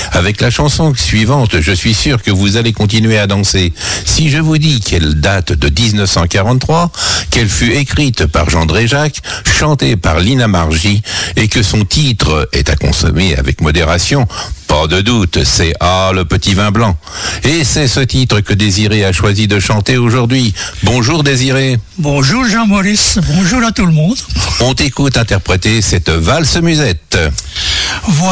Avec la chanson suivante, je suis sûr que vous allez continuer à danser. Si je vous dis qu'elle date de 1943, qu'elle fut écrite par Jean Dréjac, chantée par Lina Margy et que son titre est à consommer avec modération, pas de doute, c'est Ah, le petit vin blanc. Et c'est ce titre que Désiré a choisi de chanter aujourd'hui. Bonjour Désiré. Bonjour Jean-Maurice, bonjour à tout le monde. On t'écoute interpréter cette valse musette. Voilà.